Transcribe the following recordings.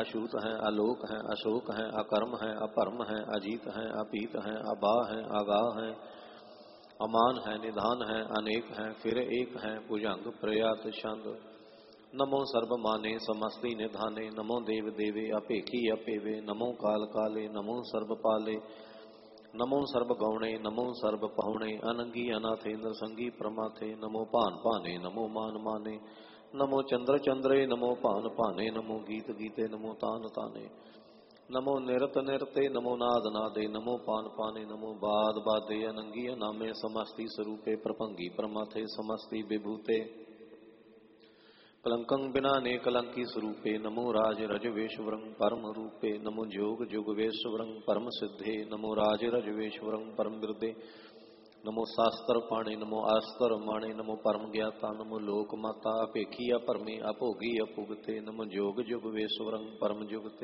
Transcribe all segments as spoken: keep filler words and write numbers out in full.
अछूत है, आलोक है, अशोक है, अकर्म है, अपरम है, अजीत है, अपीत है, अबा है, आगाह है, अमान है, निधान है, अनेक है, फिर एक है, भुजंग प्रयात छंद। नमो सर्व माने समस्ति निधाने, नमो देव देवे अपेखी अपेवे, नमो काल काले, नमो सर्व पाले, नमो सर्व गौणे, नमो सर्व पहुणे, अनंगी अनाथे नृसंगी प्रमाथे, नमो पान पाने, नमो मान माने, नमो चंद्र चंद्रे, नमो पान पाने, नमो गीत गीते, नमो तान ताने, नमो निरत निरते, नमो नाद नादे, नमो पान पाने, नमो बाद बादे, अनंगी अनामे समस्ति स्वरूपे, प्रभंगी प्रमाथे समस्ति विभूते, कलंकं बिना ने कलंकी स्वरूपे, नमो राज रज वेश्वरं परम रूपे, नमो जोग जुग वेश्वरं परम सिद्धे, नमो राज रज वेश्वरं परम बिरदे, नमो शास्त्र पाणे, नमो आस्तर माणे, नमो परम ज्ञाता, नमो लोक माता अपेखी अपरमे अभोगी अपुगते, नमो जोग जुग वेश्वरं परम जुगते,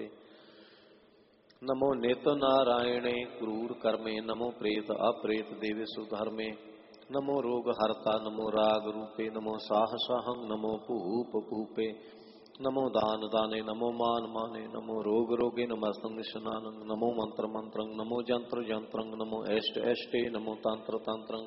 नमो नेत नारायणे क्रूर कर्मे, नमो प्रेत अप्रेत देवेशु धर्मे, नमो रोग हरता, नमो राग रूपे, नमो साह साहं, नमो भूप भूपे, नमो दान दाने, नमो मान माने, नमो रोग रोगे, नमस्तंग निशनानं, नमो मंत्र मंत्रं, नमो जंत्र जंत्रं, नमो एष्ट एष्टे, नमो तंत्र तंत्रं,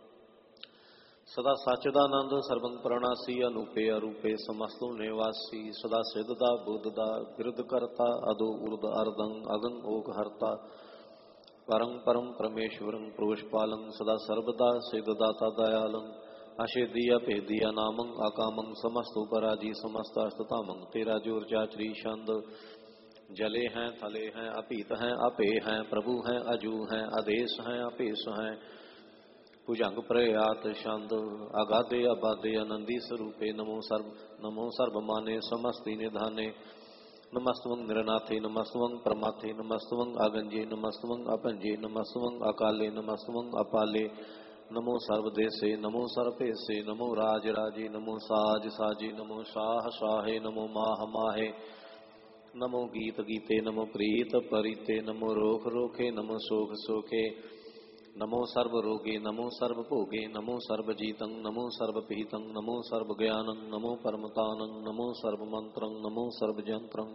सदा सच्चिदानंद सर्वं प्रणासी, अनूपे अरूपे समस्तो निवासी, सदा सिद्धदा बुद्धदा गिरद करता, अदो उर्द अर्दं अगं ओग हरता, परं परम परमेश्वरं प्रोषपालं, सदा सर्वदा सिद्धदाता दयालं, अशेदिया भेदिया नामं अकामं, समस्तो पराजी समस्त अस्ततामं, तेरा जोर चाचरी छंद, जले हैं थले हैं अपीत हैं अपे हैं, प्रभु हैं अजू हैं, आदेश हैं अपेश हैं, भुजंग प्रयात छंद, अगाधे अबाधे आनंदी स्वरूपे, नमो सर्व नमो सर्व माने समस्ति निधाने, नमस्तवं निरनाथे, नमस्तवं प्रमाथे, नमस्तवं आगंजे, नमस्तवं अपंजे, नमस्तवं अकाले, नमस्तवं अपाले, नमो सर्वदेशे, नमो सर्वेशे, नमो राज राजे, नमो साज साजे, नमो शाह शाहे, नमो माह माहे, नमो गीत गीते, नमो प्रीत परिते, नमो रोख रोखे, नमो सोख सोखे, नमो सर्व रोगे, नमो सर्व भोगे, नमो सर्व जीतं, नमो सर्व पीतं, नमो सर्व ज्ञानं, नमो परमतानं, नमो सर्व मंत्रं, नमो सर्व जंत्रं,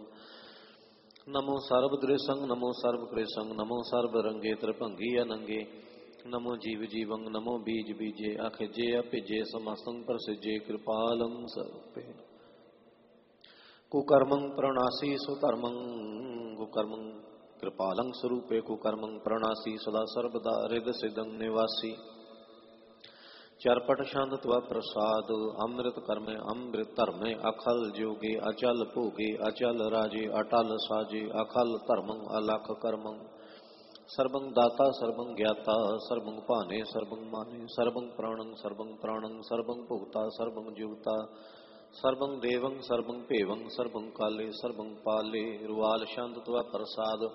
नमो सर्व दृशं, नमो सर्व कृशं, नमो सर्व रंगे त्रिभंगी अनंगे, नमो जीव जीवं, नमो बीज बीजे, अखिजे अपिजे, समस्तं प्रसिजे, कृपालं सर्वे, कुकर्मं प्रणासी सुधर्मं, कुकर्मं कृपालं स्वरूपे, कुकर्मं प्रणासी सदा सर्वदा, हृद सिद्धं निवासी, चरपट छंद त्व प्रसाद, अमृत कर्मे अमृत धर्मे, अखल जोगे अचल भोगे, अचल राजे अटल साजे, अखल धर्मं अलख कर्मं, सर्वं दाता सर्वं ज्ञाता, सर्वं पाने सर्वं माने, सर्वं प्राणं सर्वं त्राणं, सर्वं भुक्ता सर्वं जुगता, सर्वं देवं सर्वं पेवं, सर्वं काले सर्वं पाले, रुवाल छंद त्व प्रसाद,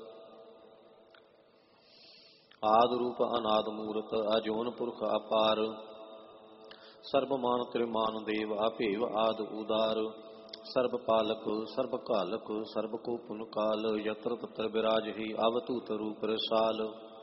आद रूप अनाद मूरत, अजोन पुरख अपार, सर्वमान त्रिमान देव अपेव आद उदार, सर्व पालक सर्व कालक, सर्व को पुन काल, यत्र तत्र विराज ही अवतूत रूप रसाल,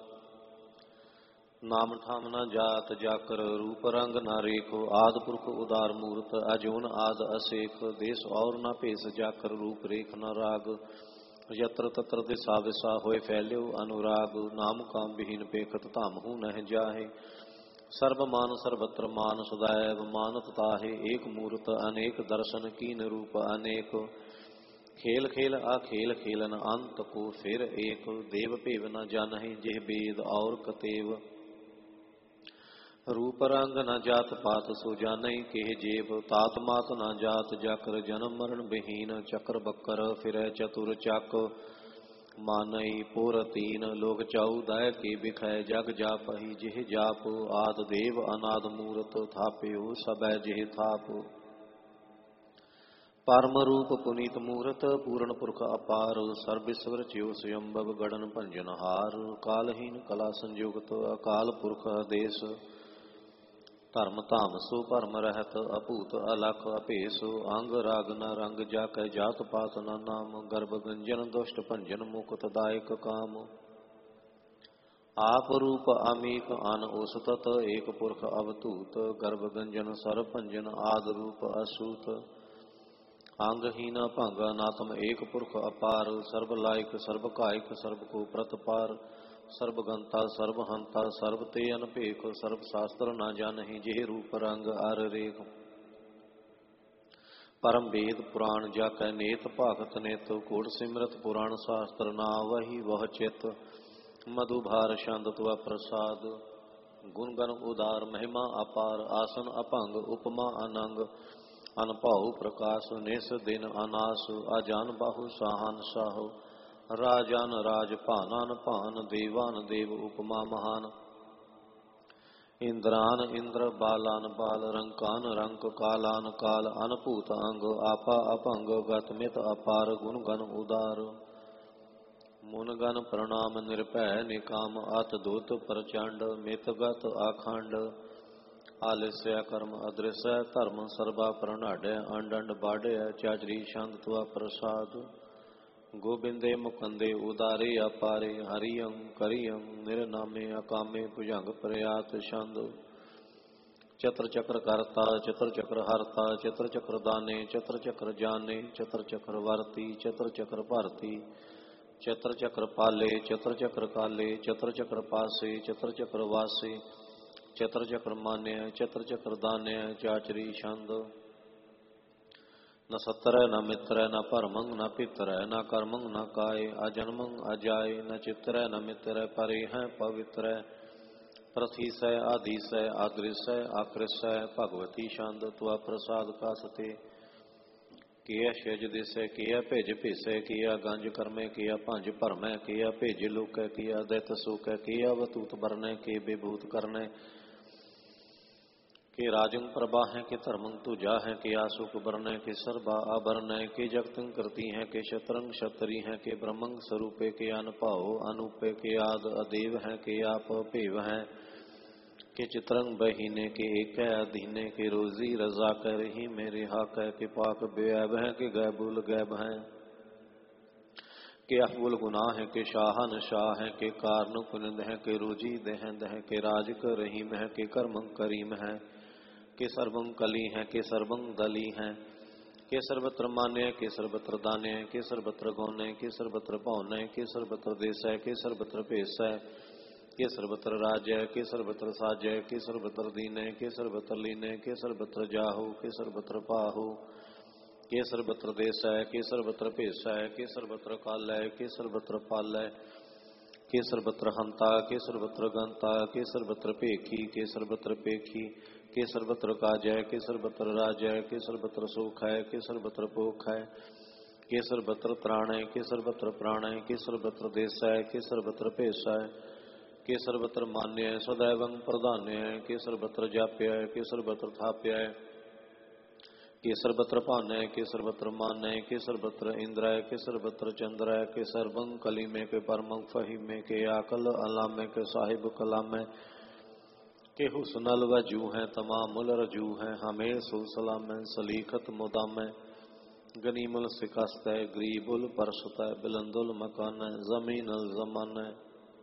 नाम ठाम न जात जाकर, रूप रंग न रेखो, आद पुरख उदार मूर्त, अजोन आद असेख, देश और न पेश जाकर, रूप रेख न राग, यत्र तत्र दिशा विशा होए फैल्यो अनुराग, नाम काम विहीन पेखत धाम हूँ नह जाहे, सर्व मान सर्वत्र मान सदैव मानत ताहे, एक मूर्त अनेक दर्शन कीन रूप अनेक, खेल खेल अखेल खेलन अंत को फिर एक, देव पेव न जानहि जेह वेद और कतेव, रूप रंग न जात पात सो जानहि केह जेव, तात मात न जात जाकर, जन्म मरण विहीन, चक्र बक्कर फिरै चतुर चाक, मानई पुर तीन लोक चौदह के बिखय, जग जापहि जिह जाप, आद देव अनाद मूरत, थाप्यो सबै जिह थाप, परम रूप पुनीत मूरत, पूर्ण पुरख अपार, सर्वेश्वर च्यो स्वयंभव गणन भंजनहार, कालहीन कला संयुक्त अकाल पुरख देश, धर्म धाम सो भरम रहत, अभूत अलख अभेस, अंग राग न रंग, जाकै जात पात न नाम, गर्भ गंजन दुष्ट भंजन, मुक्त दायक काम, आप रूप अमीक अन ओसतत, एक पुरख अवतूत, गर्भ गंजन सर भंजन, आद रूप असूत, अंगहीन भंग अनात्म एक पुरख अपार सर्ब लायक सर्ब कायक सर्ब को प्रतपार सर्ब गंता सर्ब हंता सर्ब ते अनपेख सर्ब शास्त्र न जानहि जेह रूप रंग अर रेख परम वेद पुराण जाकै नेत भागत नेत कोट सिमरत पुराण शास्त्र ना वही वह चित मधुभार छंद त्व प्रसाद गुण गण उदार महिमा अपार आसन अभंग उपमा अनंग अनभाऊ प्रकाश निस दिन अनास अजान बाहु साहन साहो राजान राज भानान भान देवान देव उपमा महान इंद्रान इंद्र बालान बाल रंकान रंक कालान काल अनभूत अंग आपा अभंग गत मित अपार गुण गण उदार मुन गण प्रणाम निर्भय निकाम अत दूत प्रचंड मित गत अखंड आलस्य कर्म अदृश्य धर्म सर्वा प्रणाढ़ अंड बाढ़ चाचरी छंद त्वा प्रसाद गोबिंदे मुकंदे उदारे अपारे हरियं करियं निरनामे अकामे भुजंग प्रयात छंद चत्र चक्र करता चत्र चक्र हरता चत्र चक्र दाने चत्र चक्र जाने चत्र चक्र वर्ती चत्र चक्र भारती चत्र चक्र पाले चत्र चक्र काले चत्र चक्र पासे चत्र चक्र वासे चत्र चक्र मान्य चत्र चक्र दान्य चाचरी छंद न सत्र न मित्र न परमंग न पित्र न कर्मंग न काय अजन्मंग अजाय न चित्र न मित्र परे हैं पवित्र प्रथीस आधीस आदृश आकृष भगवती छंद त्व प्रसाद का सते किया शेज दिस किया भेज भेस किया गंज कर्मे किया भंज भरमै किया भेज लुक किया दैत सुख किया वतूत बरनै के बेभूत करनै के राजंग प्रभा है के धर्मंग तुझा है के आसुक बरन के सर्वा आभरण के जगतंग करती है के शतरंग क्षत्री है के ब्रह्मंग स्वरूपे के अनभाव अनूपे के आद अदेव है के आप भेव है के चित्रंग बहीने के एक है अधीने के रोजी रजा कर ही मेरे हाक है के पाक बेअब है के गैबुल गैब है के अफबुल गुनाह है के शाहन शाह है के कारण कुनिंद है के रोजी दहंद है के राज कर रहीम है के कर्मंग करीम है के सर्वं कली है के सर्वं दली है के सर्वत्र मान्य के सर्वत्र दान्य के सर्वत्र गौन्य के सर्वत्र पौन्य के सर्वत्र देश है के सर्वत्र भेष है के सर्वत्र राज्य के सर्वत्र साजय के सर्वत्र दीन के सर्वत्र लीन के सर्वत्र जाहु के सर्वत्र पाहु के सर्वत्र देश है के सर्वत्र भेष है के सर्वत्र काल है के सर्वत्र पाल है के सर्वत्र हंता के सर्वत्र गंता के सर्वत्र पेखी के सर्वत्र पेखी के सर्वत्र काजय के सर्वत्र राजय के सर्वत्र सुख है के सर्वत्र भोख है के सर्वत्र त्राण है के सर्वत्र प्राण है के सर्वत्र देश है के सर्वत्र भेष है के सर्वत्र मान्य है सदैवं प्रधान्य है के सर्वत्र जाप्य है के सर्वत्र थाप्य है के सर्वत्र पान्य है के सर्वत्र मान्य है के सर्वत्र इंद्र है के सर्वत्र चंद्र है के सर्वं कली में के परमं फहीम में के आकल अलाम में के साहिब कलाम में के हुस्नल वजू हैं तमामुल रजू हैं हमें सुसलाम में सलीखत मुदाम में गनीमुल शिकस्त है गरीबुल परसत है बिलंदुल मकान है जमीनुल जमान है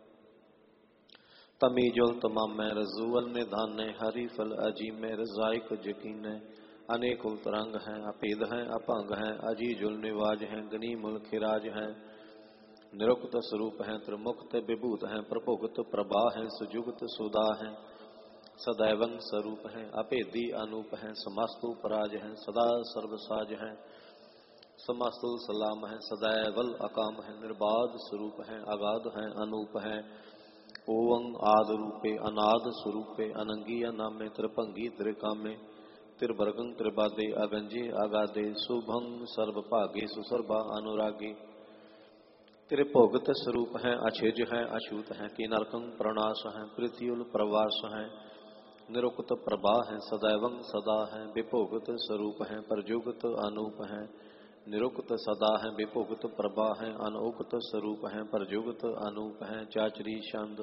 तमीजुल तमाम में रजूअल निधान है हरीफल अजीम में रजाइक यकीन है अनेकुल तरंग हैं अपेद हैं अपंग हैं अजीजुल निवाज हैं गनीमुल खिराज हैं निरुक्त स्वरूप हैं त्रिमुक्त विभूत हैं प्रभुगत प्रभा हैं सुजुगत सुधा हैं सदैवं स्वरूप हैं अपेदी अनूप हैं समस्तु पराज हैं सदा सर्वसाज हैं समस्तु सलाम हैं सदैवल अकाम हैं निर्बाध स्वरूप हैं अगाध हैं अनूप हैं ओवं आद रूपे अनाद स्वरूपे अनंगी अनामे त्रिभंगी त्रिकामे त्रिवर्गं त्रिबादे अगंजे अगाधे शुभं सर्वभागे सुसर्वा अनुरागे त्रिभोगत स्वरूप हैं अछेज हैं अछूत हैं कि नरकं प्रणाश हैं पृथ्वील प्रवास हैं निरुक्त प्रभा हैं सदैवं सदा हैं विभोगत स्वरूप हैं परजुगत अनूप हैं निरुक्त सदा हैं विभोगत प्रभा हैं अनोक्त स्वरूप हैं परजुगत अनूप हैं चाचरी छंद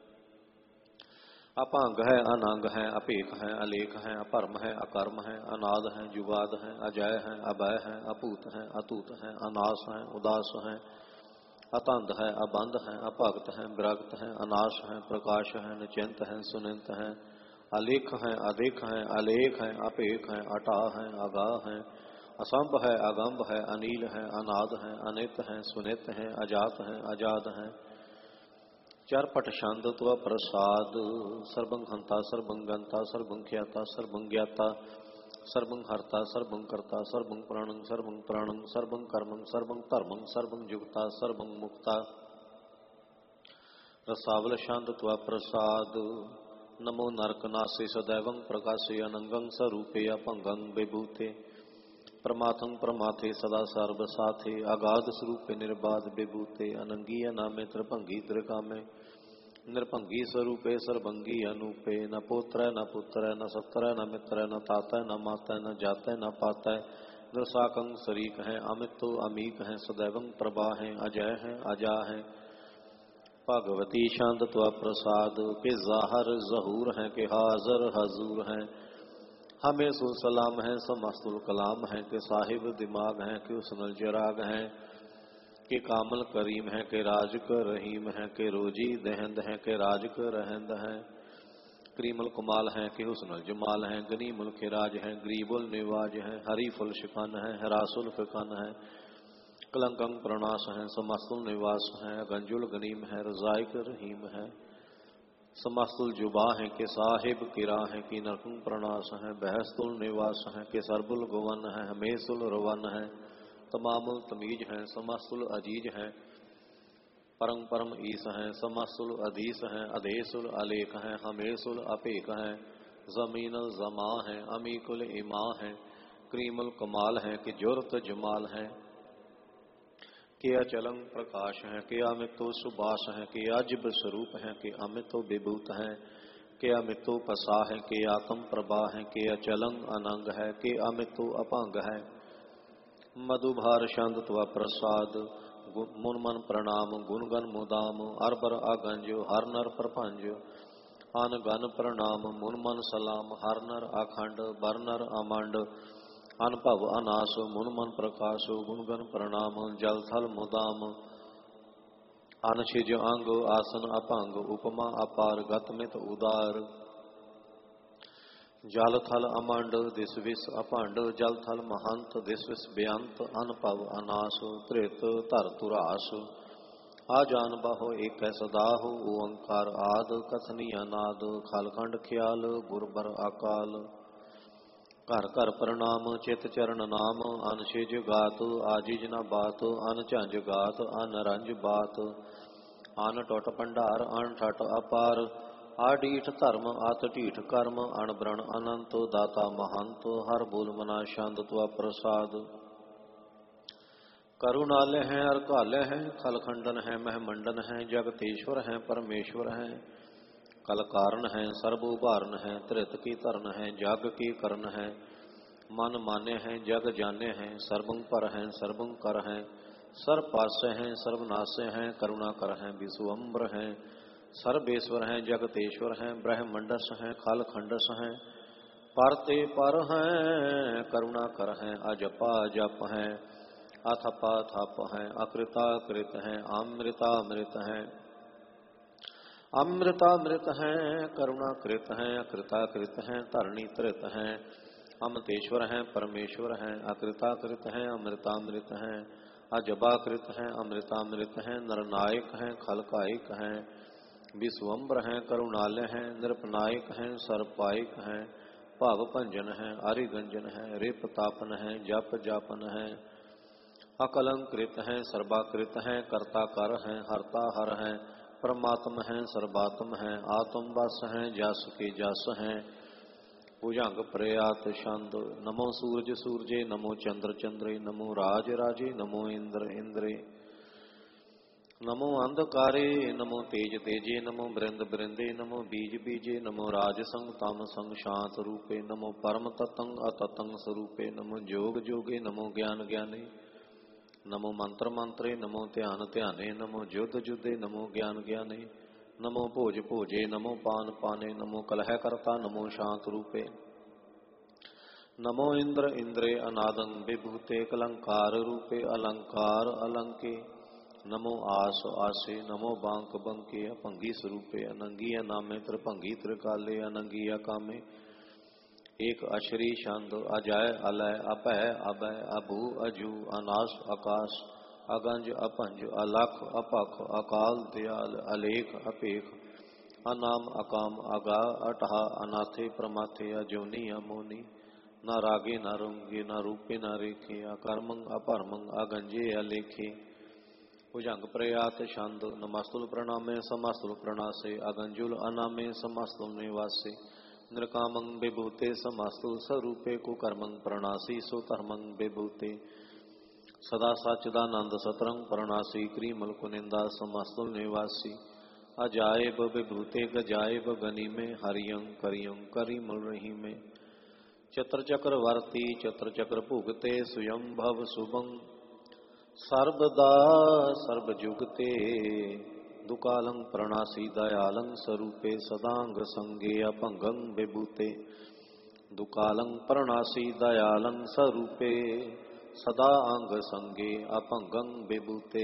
अपांग है अनांग है अपेख है अलेख है अपरम है अकर्म है अनाद है जुगाद है अजय है अभय है अपूत है अतूत है अनाश है उदास है अतंध है अबंध है अपगत है विरक्त है अनाश है प्रकाश है निचिंत है सुनिंत है अलेख है अधिक है अलेख है अपेख है अटा है अगा है असंभ है, अगंभ है, अनील है, अनाद है, अनित है, सुनित है, अजात है, अजाद है। चरपट छंद त्व प्रसाद, सर्वं हंता सर्वं गंता सर्वं ख्याता सर्वं ज्ञाता सर्वं हर्ता सर्वं कर्ता सर्वं प्राणं सर्वं प्राणं सर्वं कर्मं सर्वं धर्मं सर्वं युक्ता सर्वं मुक्ता। रसावल शांत त्व प्रसाद, नमो नरकनासे सदैवं प्रकाशे अनंगं स्वरूपे अपंगं विभूते। प्रमाथं प्रमाथे सदा सर्वसाथे, अगाध स्वरूपे निर्बाध विभूते। अनंगी अनामे त्रिभंगी त्रिकामे, निरभंगी स्वरूपे सर्वंगी अनूपे। न पोत्र न पुत्र न सत्र न मित्र न ताता न माता न जाता न पाता। निरसाकं शरीक है, अमितो अमीक है, सदैवं प्रभा है, अजय है, अजा है। भगवती शांत त्व प्रसाद, के जाहर जहूर हैं, के हाजर हजूर हैं। हमें सो सलाम है, समस्तुल कलाम है, के साहिब दिमाग हैं, के उसनल चिराग हैं। के कामल करीम है, के राज कर रहीम है, के रोजी दहंद है, के राज कर रहंद है। क्रीमल कमाल है, के हुस्नल जमाल है, गनीमुल खिराज है, गरीबुल निवाज है, हरीफुल शिकन है, हरासुल फिकन है। कलंकं प्रणाश है, समस्तुल निवास है, गंजुल गनीम है, रजाइक रहीम है। समस्तुल जुबा है, के साहिब किरा है, की नरकुं प्रणाश है। बहस्तुल निवास है, के सरबुल गुवन है, हमेशुल रवन है। तमामुल तमीज है, समस्तुल अजीज है। परम परम ईस है, समस्तुल अधीस है, अधेसुल अलेख है, हमेशुल अपेख है। जमीनुल जमा है, अमीकुल इमा है। क्रीमुल कमाल है, कि जुरत जमाल है। के अचलं प्रकाश है, के अमितो सुबास है, के अजब स्वरूप है, के अमितो विभूत है। के अमितो पसा है, के आत्म प्रभा है, के अचलं अनंग है, के अमितो अपंग है। मधुभार शांत त्व प्रसाद, मुन मन प्रणाम गुणगन मुदाम। अरबर अगंज हर नर प्रपंज, अन गन प्रणाम मुन मन सलाम। हर नर अखंड बर नर अमंड, अनुभव अनाश मुन मन प्रकाश। गुणगन प्रणाम जल थल मुदाम, अनशिज अंग आसन अपंग। उपमा अपार गतमित उदार, जल थल अमंड दिस विस अपंड। जल थल महंत दिस विस बेअंत, अनपव अनाश त्रित धर तुरास। आजान बाहो एक सदा हो, ओंकार आद कथनी अनाद। खालखंड ख्याल गुरबर अकाल, घर घर प्रणाम चित चरण नाम। अनशिज गात आजिज न बात, अन झंझ गात अन रंज बात। अन टुट भंडार अन ठट अपार, आडीठ धर्म आत ढीठ कर्म। अणब्रण अनंत दाता महंत, हर बोल मना शांत त्व प्रसाद। करुणालय है अरकालय है, खलखंडन है महमंडन है। जगतेश्वर है परमेश्वर है, कल कारण है सर्व उभारन है। त्रित की तरन है जग की करण है, मन माने हैं जग जाने हैं। सर्वं पर हैं सर्वं कर हैं, सर्व पासे हैं सर्वनाशे हैं। करुणा कर हैं विश्वम्बर हैं, सर्वेश्वर हैं जगतेश्वर हैं। ब्रह्मंडस हैं खल खंडस हैं, परते पर हैं। करुणा कर हैं अजपा जप हैं, अथपा थप हैं। अकृता कृत हैं अमृतामृत हैं, अमृतामृत हैं। करुणा कृत हैं अकृता कृत हैं, धरणी त्रित हैं। अमृतेश्वर हैं परमेश्वर हैं, अकृताकृत हैं अमृतामृत हैं। अजबाकृत हैं अमृतामृत हैं, नरनायक हैं खलकायिक हैं। विश्वम्बर हैं करुणालय हैं, नृपनायक हैं सर्वपायक हैं। भाव भंजन हैं हरिगंजन हैं, रिप तापन हैं जप जापन हैं। अकलंकृत हैं सर्वाकृत हैं, कर्ता कर हैं हरता हर हैं। परमात्म हैं सर्वात्म हैं, आत्म बस हैं जस के जस हैं। भुजंग प्रयात छंद, नमो सूरज सूरजे नमो चंद्र चंद्रे। नमो राज राजे नमो इंद्र इंद्रे। नमो अंधकारे नमो तेज तेजे, नमो बृंद बृंदे नमो बीज बीजे। नमो राज संग तम संग शांत रूपे, नमो परम ततंग अततंग स्वरूपे। नमो जोग जोगे नमो ज्ञान ज्ञाने, नमो मंत्र मंत्रे नमो ध्यान ध्याने। नमो युद्ध युद्धे नमो ज्ञान ज्ञाने। नमो भोज भोजे नमो पान पाने। नमो कलह करता नमो शांत रूपे। नमो इंद्र इंद्रे अनादं विभूते, कलंकार रूपे अलंकार अलंके। नमो आस आसे नमो बांक बंके, अपंगी स्वरूपे अनंगी अनामे। त्रिभंगी त्रिकाले अनंगी अकामे, एक अशरी छंद अजय अलय अपह अभय अभू अजू अनास आकाश अगंज अपंज अलख अपख अकाल दयाल अलेख अपेख अनाम अकाम अगा अटहा अनाथे प्रमाथे अजोनी अमोनी न रागे न रुंगे न रूपे न रेखे अकर्मंग अपरमंग अगंजे अलेखे भुजंग प्रयात छंद नमस्तुल प्रणामे समस्तुल प्रणासे अगंजुल अनामे समस्तुल निवासे नृकामंग विभूते समस्तुल स्वरूपे कुकर्मंग प्रणासी सो धर्मंग विभूते सदा सच्चिदानंद सतरंग प्रणासी क्रीमल कुनिंदा समस्तुल निवासी अजायब विभूते गजायब गनी में हरियं करियं करिमल रही में चत्र चक्र वर्ती चत्र चक्र भुगते स्वयं भव शुभं सर्वदा सर्व जुगते दुकालं प्रणासी दयालं स्वरूपे सदांग संगे अपंगं विभूते दुकालं प्रणासी दयालं स्वरूपे सदा अंग संगे अपंगं विभूते।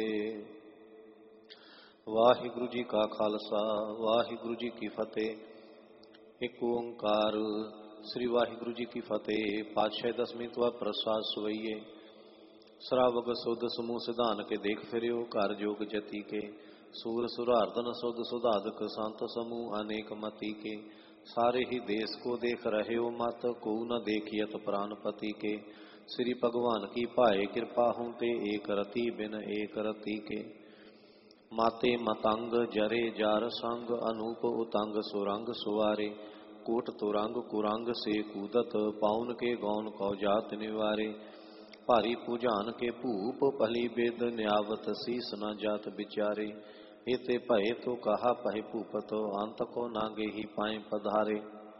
वाहिगुरु जी का खालसा वाहिगुरु जी की फतेह। एक ओंकार श्री वाहिगुरु जी की फतेह। पातशाह दसवीं तो प्रसाद सवैये श्रावक सुध समूह सिधान के देख फिरियो कार जोग जति के सूर सुरार्दन सुध सुधादक संत समूह अनेक मति के सारे ही देश को देख रहे हो मत को न देखियत प्राणपति के श्री भगवान की पाए कृपा होते एक रति बिन एक रति के माते मतंग जरे जार संग अनूप उतंग सुरंग सुवारे कोट तुरंग कुरंग से कूदत पाउन के गौन कौ जात निवारे भारी पूजान के भूप भली बेद न्यावत शीस न जात बिचारे एते भय तो कहा पहे भूपत अंत को नागे ही पाए पधारे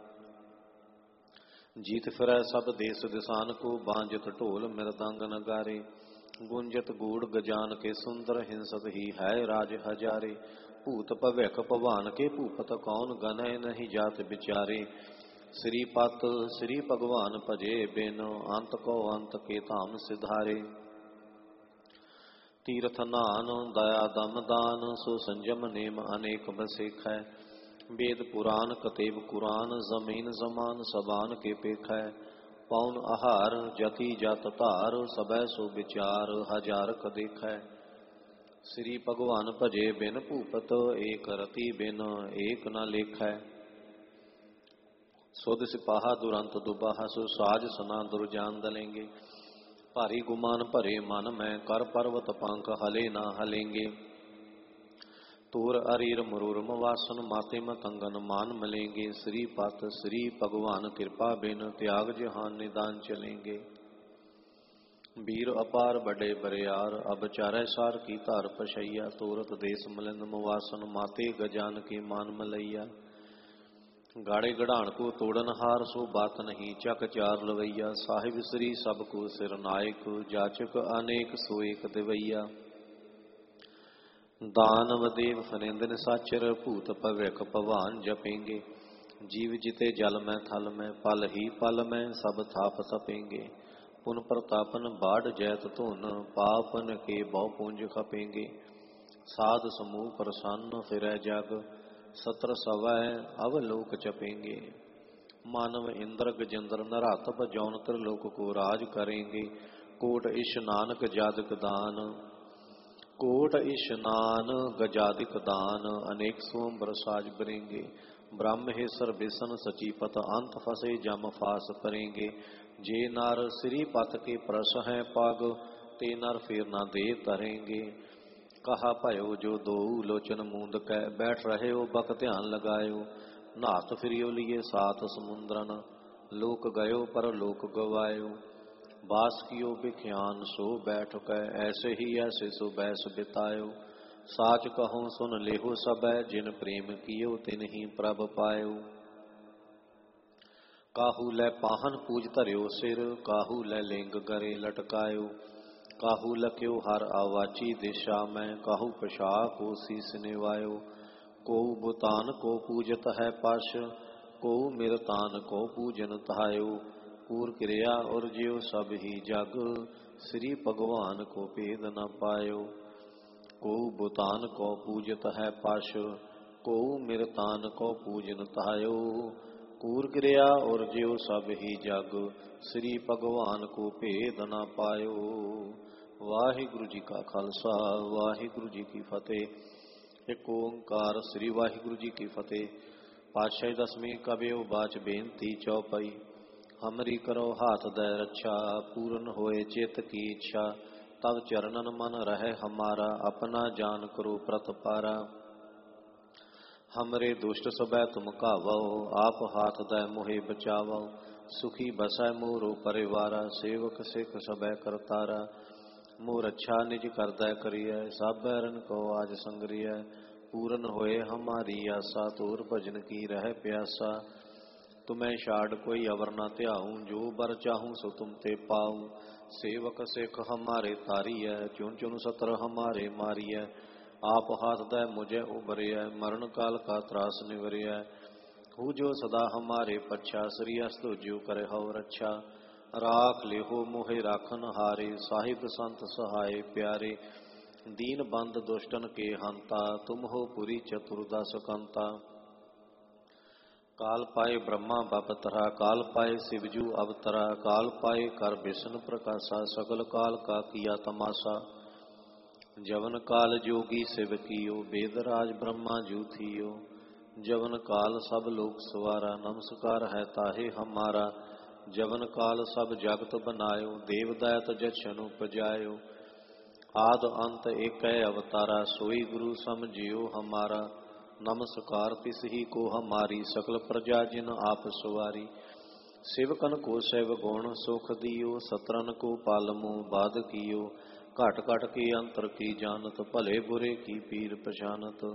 जीत फिरै सब देश दिसान को बांजत ढोल मृदंग नगारे गुंजत गूढ़ गजान के सुंदर हिंसत ही है राज हजारे भूत भविख भवान के भूपत कौन गनय नहीं जात बिचारे श्रीपत श्री भगवान भजे बिन अंत को अंत के धाम सिधारे तीर्थ नान दया दम दान सो संजम नेम अनेक बसेख है वेद पुराण कतेब कुरान जमीन जमान सबान के पेख है पौन आहार जति जत तार सबै सो विचार हजार क देख है श्री भगवान भजे बिन भूपत एक रति बिन एक न लेख है सुध सिपाहा दुरंत दुबाहा सो साज सना दुर्जान दलेंगे भारी गुमान भरे मन में कर पर्वत पंख हले ना हलेंगे तोर अरीर मरूरम वासन माते मतंगन मान मलेंगे श्रीपत श्री भगवान कृपा बिन त्याग जहान निदान चलेंगे वीर अपार बड़े बरियार अब चारै सार की धार पशैया तोरत देश मलिंद मुवासन माते गजान के मान मलैया गाड़े गढ़ान को तोड़न हार सो बात नहीं चक चार लवैया साहिब श्री सबको सिर नायक जाचक अनेक सो एक दिवैया दानव देव फरेंद्र साचर भूत भविख भवान जपेंगे जीव जिते जल में थल में पल ही पल में सब थाप थपेंगे पुन प्रतापन बाढ़ जैत धुन पापन के बहु पुंज खपेंगे साध समूह प्रसन्न फिरै जग सत्र सवै अवलोक चपेंगे मानव इंद्र गजेंद्र नरातप जौन त्रिलोक को राज करेंगे कोट इशनान गजादिक दान कोट इशनान गजादिक दान अनेक सोम बरसाज बरेंगे ब्रह्म हे सर्वेसन सचीपत अंत फसे जम फास परेंगे जे नर श्री पत के प्रस हैं पाग ते नर फिर न दे तरेंगे कहा भयो जो दो लोचन मूंद कै बैठ रहे हो बक ध्यान लगायो नाथ फिरियो लिए सात समुद्रन लोक गयो पर लोक गवायो बास कियो बिख्यान सो बैठ कै ऐसे ही ऐसे सो बैस बितायो साच कहो सुन लेहो सबै जिन प्रेम कियो तिन ही प्रभ पायो काहू लै पाहन पूज धरियो सिर काहू लै लिंग गरे लटकायो काहू लख्यो हर आवाची दिशा में काहू पशा को शीस निवायो को भूतान को पूजत है पश को मिरतान को पूजन तहायो पूर क्रिया और ज्यो सब ही जग श्री भगवान को भेद न पायो को भूतान को पूजत है पश को मिरतान को पूजन तहायो कूर गिरया और ज्यो सब ही जग, श्री भगवान को भेद न पायो। वाहिगुरु जी का खालसा, वाहिगुरु जी की फतेह। एक ओंकार श्री वाहिगुरु जी की फतेह। पातशाही दसवीं कबियो बाच बेनती चौपाई। हमरी करो हाथ दय रक्षा, पूरन होए चित की इच्छा। तब चरणन मन रहे हमारा, अपना जान करो प्रतपारा। हमरे दुष्ट सबै तुम कावो, आप हाथ दय मोहे बचावो। सुखी बसै मोरो परिवारा, सेवक सिख सबै करतारा। मोर अच्छा निज करदै करिय, सब बैरन को आज संगरिय। पूरन होए हमारी आशा, तोर भजन की रह प्यासा। तुम्हें छाड़ कोई अवर न त्याऊं, जो बर चाहूं सो तुम ते पाऊं। सेवक सिख हमारे तारिय, चुन चुन सतर हमारे मारिय। आप हाथ दय मुझे उबरिय, मरण काल का त्रास निवरिय। हु जो सदा हमारे पच्छा, श्री अस्त ज्यो करे हो रक्षा। राख ले हो मोहे राखन हारे, साहिब संत सहाय प्यारे। दीन बंद दुष्टन के हंता, तुम हो पुरी चतुर्दश कंता। काल पाए ब्रह्मा बपतरा, काल पाए शिवजू अवतरा। काल पाए कर विष्णु प्रकाशा, सकल काल का किया तमाशा। जवन काल जोगी शिव कियो, वेदराज ब्रह्मा जू थियो। जवन काल सब लोक सवारा, नमस्कार है ताहे हमारा। जवन काल सब जगत बनायो, देव दैत जछन उपजायो। आद अंत एक अवतारा, सोई गुरु समझियो हमारा। नमस्कार तिस ही को हमारी, सकल प्रजा जिन आप सवारी। सेवकन को सेव गुण सुख दियो, सतरन को पालमो बाध कियो। घट घट के अंतर की जानत, भले बुरे की पीर पछानत।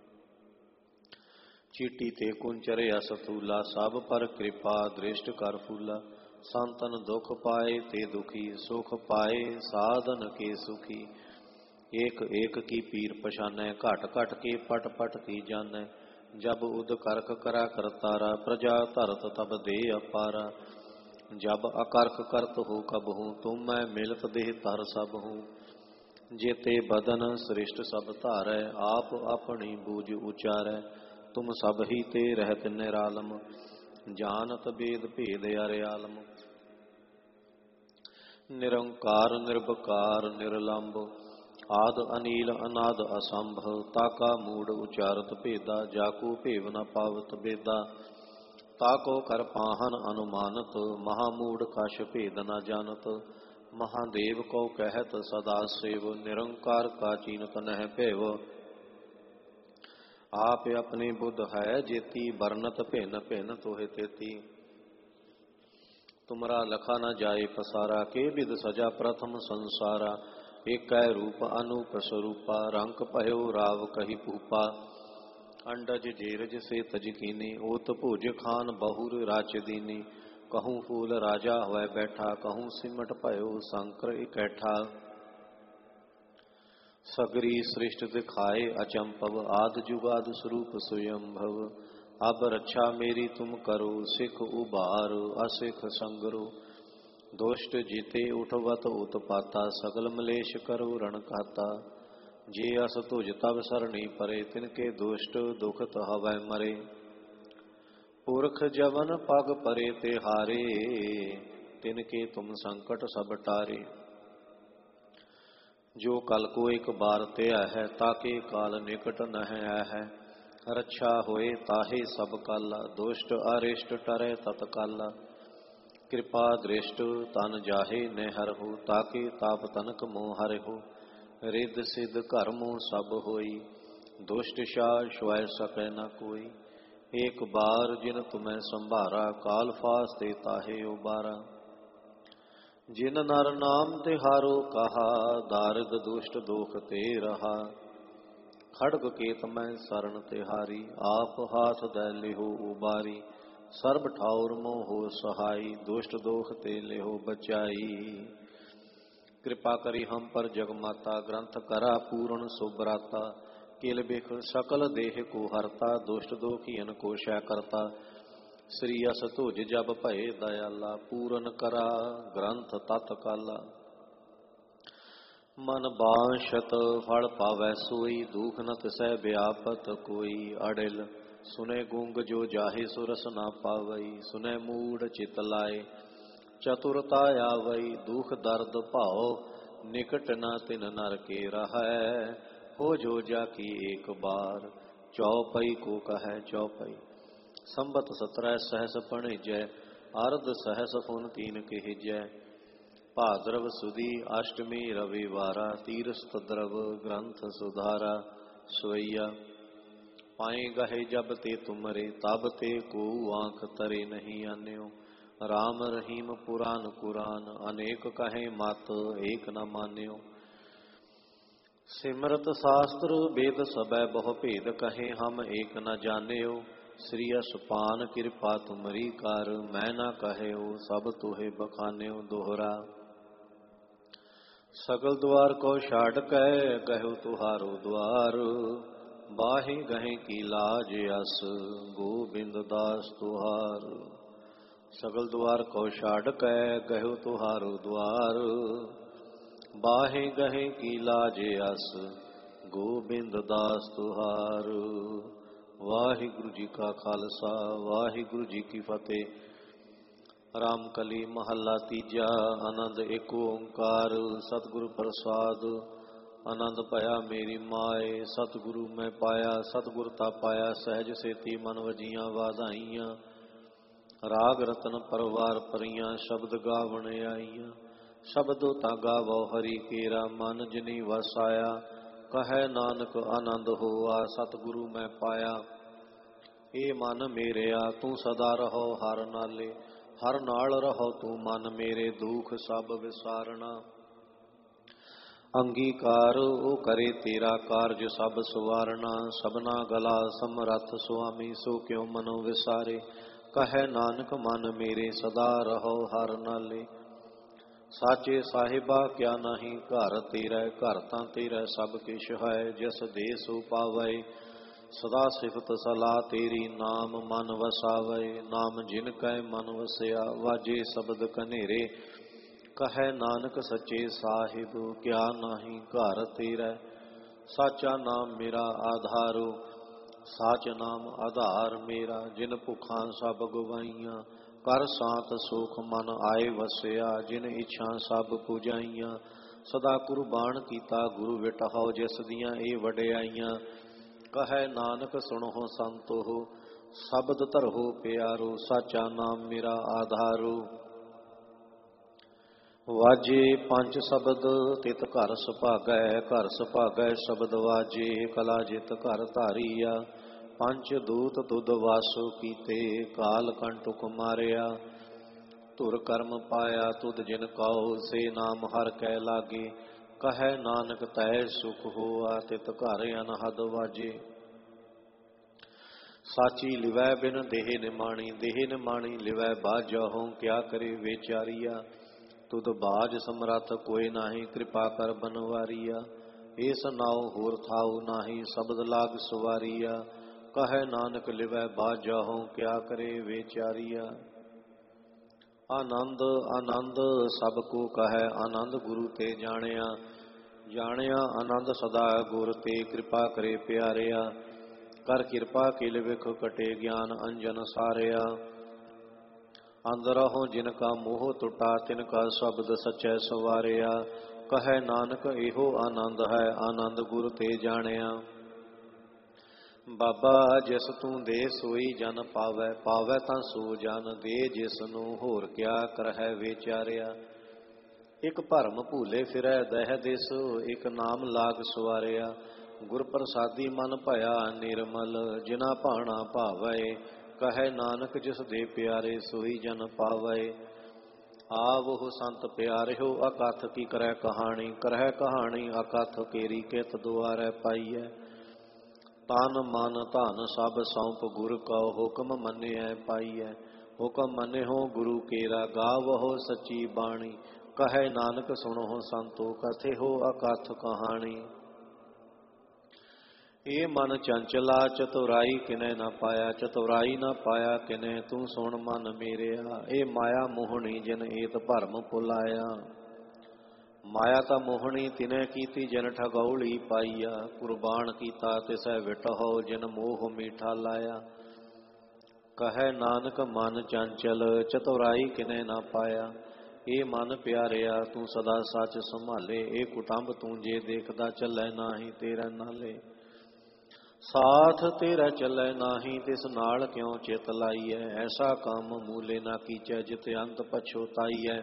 चीटी ते कुंचरे असतूला, सब पर कृपा दृष्ट कर फूला। संतन दुख पाए ते दुखी, सुख पाए साधन के सुखी। एक एक की पीर पछानै, घट घट के पट पट की जानै। जब उद करख करा करतारा, प्रजा धरत तब दे अपारा। जब अकरख करत हो कबहूँ, तुम मैं मिलत देह तर सब हूँ। जेते बदन श्रेष्ठ सब धारै, आप अपनी बूझ उचारै। तुम सब ही ते रहत निरालम, जानत वेद भेद अरियालम। निरंकार निर्भकार निर्लंब, आद अनील अनाद असंभव। ताका मूड उचारत भेदा, जाको भेव न पावत बेदा। ताको कर पाहन अनुमानत, महामूड कछ भेद न जानत। महादेव को कहत सदा सेव, निरंकार का चीनत नह भेव। आप अपनी बुद्ध है जेती, बरनत भिन्न भिन्न तोहे तेती। तुमरा लखा न जाए पसारा, के विद सजा प्रथम संसारा। एक रूप अनूप स्वरूपा, रंक पयो राव कही भूपा। अंडज जेरज से तजकीनी, ओत भुज खान बहुर राच दीनी। कहूँ फूल राजा हुआ बैठा, कहूँ सिमट पयो शंकर इकैठा। सगरी सृष्ट दिखाए अचंपव, आद जुगाद स्वरूप स्वयंभव। अब रक्षा मेरी तुम करो, सिख उबारो असिख संगरो। दुष्ट जीते उठवत उत्पाता, सकल मलेश करो रण कहता। जे अस तुझ तब सरणी परे, तिनके दुष्ट दुखत हवै मरे। पुरख जवन पग परे ते हारे, तिनके तुम संकट सब टारे। जो कल को एक बार त्या है, ताके काल निकट नह है। रक्षा होए ताहे सब काला, दुष्ट अरिष्ट टरै तत्काला। कृपा दृष्ट तन जाहे नेहर हो, ताके ताप तनक मोह हर हो। रिद सिद्ध कर्मों सब होई, दुष्ट शाह स्वय सकै न कोई। एक बार जिन तुम्हें संभारा, काल फास्ते ताहे उबारा। जिन नर नाम तिहारो कहा, दारिद दुष्ट दोख ते रहा। खड़ग केत मैं शरण तिहारी, आप हाथ दै लिहो उबारी। सर्ब ठाउर मोहो सहाई, दुष्ट दोख ते लिहो बचाई। कृपा करी हम पर जगमाता, ग्रंथ करा पूर्ण सुब्राता। किल बिख सकल देह को हरता, दुष्ट दोखियन को शय करता। श्री अस तुझ जब भय दयाला, पूरन करा ग्रंथ तत्काला। मन बांछत फल पावै सोई, दुख न तिसै व्यापत कोई। अड़िल सुने गूंग जो जाहे सुरस ना पावई, सुने मूड चित लाए चतुरता आवई, दुख दर्द भाव निकट न तिन नर के रहै, हो जो जाकी एक बार चौपई को कहे चौपई। संबत सत्रह सहस पणिजय, अर्ध सहस फुन तीन कहजय, भाद्रव सुदी अष्टमी रविवारा, तीरथ द्रव ग्रंथ सुधारा सोइया। पाए गहे जब ते तुमरे, तब ते को आंख तरे नहीं आन्यो, राम रहीम पुराण कुरान, अनेक कहे मत एक न मान्यो। सिमरत शास्त्र वेद सबै बहु भेद, कहे हम एक न जान्यो, श्री असपान कृपा तुमरी कर, मैं न कहो सब तुहे बखान्यो। दोहरा सगल द्वार को छाड़ कै, कहो तुहारो द्वार, बाहे गहे की लाज अस, गोबिंद दास तुहार। सगल द्वार को छाड़ कै, कहो तुहारो द्वार, बाहे गहे की लाज अस, गोबिंद दास तुहार। वाहिगुरु जी का खालसा, वाहिगुरु जी की फतेह। रामकली महला तीजा, आनंद एक ओंकार, सतगुरु प्रसाद आनंद पाया मेरी माए, सतगुरु मैं पाया सतगुरता पाया, सहज सेती मन वजियां वाधाइयां, राग रतन परवार परियां, शब्द गावण आईयां। शब्दो ता गावो हरि केरा, मन जिनी वसाया, कहे नानक आनंद होआ, सतगुरु मैं पाया। ए मन मेरेया तू सदा रहो हर नाले, हर नाल रहो तू मन मेरे, दुख सब विसारना। अंगीकार ओ करे तेरा कारज सब सवारना, सबना गला समरथ सुआमी, सो क्यों मनो विसारे, कहे नानक मन मेरे, सदा रहो हर नाले। साचे साहिबा क्या नहीं घर तेरा, घर तां तेरा सब किश है, जिस दे सो पावै, सदा सिफत सलाह तेरी, नाम मन वसावे। नाम जिन कै मन वसया, वाजे शब्द कनेरे, कहे नानक सच्चे साहिब क्या नाही घर तेरा। साचा नाम मेरा आधारो, साच नाम आधार मेरा, जिन भुखां सब गवाइयां, कर सांत सुख मन आए वसया, जिन इच्छा सब पुजाइयां। सदा कुर्बान कीता गुरु विटहाओ, जिस दियां ए वडियाइयां, कहे नानक सुनो संतो हो, शब्द धरहो प्यारो, साचा नाम मेरा आधारो। वाजे पंच शब्द तित घर सुभागै, घर सुभागै शब्द वाजे, कला जित घर धारिया। पंच दूत तुद वासो कीते, काल कंटुक मारिया। धुर कर्म पाया तुद जिन कहो, से नाम हर कै लागे, कहे नानक तै सुख होआ, तित घर अनहद वाजे। साची लिवै बिन देह निमाणी, देह निमाणी लिवै बाजहूँ, क्या करे बेचारिया। तुद बाज समरथ कोई नाही, कृपा कर बनवारिया। इस नाव होर थाऊ नाही, शब्द लाग सुवारिया, कहे नानक लिवै बाजहूँ, क्या करे बेचारिया। आनंद आनंद सब को कहे, आनंद गुरु ते जानिया, जानिया आनंद सदा गुर ते, कृपा करे प्यारिया। कर कृपा किल विख कटे, ज्ञान अंजन सारिया। अंदरहों जिनका मोह टुटा, तिनका शब्द सचै सवारिया, कहे नानक एहो आनंद है, आनंद गुर ते जानिया। बाबा जिस तू दे सोई जन पावै, पावै तां सो जन दे, जिसनू होर क्या करहै विचारिया। एक भरम भूले फिरै दह दिस, एक नाम लाग सवारिया। गुर प्रसादी मन भया निर्मल, जिना भाना भावै, कहे नानक जिस दे प्यारे, सोई जन पावै। आवो संत प्यारिओ, अकथ की करੈ कहानी, करੈ कहानी अकथ केरी, कित दुआरै पाईਐ। तन मन धन सब सौंप गुर कहो, हुक्म मनिਐ पाईਐ। हुक्म मनिहो गुरु केरा, गावहो सच्ची बाणी, कहे नानक सुनो संतो, कथिहो अकथ कहानी। ये मन चंचला चतुराई किने न पाया, चतुराई न पाया किने, तू सुन मन मेरेया। ए माया मोहनी जिन एत भरम भुलाया, ਮਾਇਆ ਤਾਂ ਮੋਹਣੀ ਤਿਨੈ ਕੀਤੀ ਜਿਨ ਠਗੌਲੀ ਪਾਈਆ। ਕੁਰਬਾਨ ਕੀਤਾ ਤਿਸੈ ਵਿਟਹੁ ਜਿਨ ਮੋਹ ਮੀਠਾ ਲਾਇਆ। ਕਹੈ ਨਾਨਕ ਮਨ ਚੰਚਲ ਚਤੁਰਾਈ ਕਿਨੈ ਨਾ ਪਾਇਆ। ਇਹ ਮਨ ਪਿਆਰਿਆ ਤੂੰ ਸਦਾ ਸੱਚ ਸੰਭਾਲੇ। ਇਹ ਕੁਟੰਬ ਤੂੰ ਜੇ ਦੇਖਦਾ ਚੱਲੈ ਨਾਹੀ ਤੇਰਾ ਨਾਲੇ। ਸਾਥ ਤੇਰਾ ਚੱਲੈ ਨਾਹੀ ਤਿਸ ਨਾਲ ਕਿਉ ਚਿਤ ਲਾਈਐ। ਐਸਾ ਕੰਮ ਮੂਲੇ ਨਾ ਕੀਚੈ ਜਿਤ ਅੰਤ ਪਛੋਤਾਈਐ।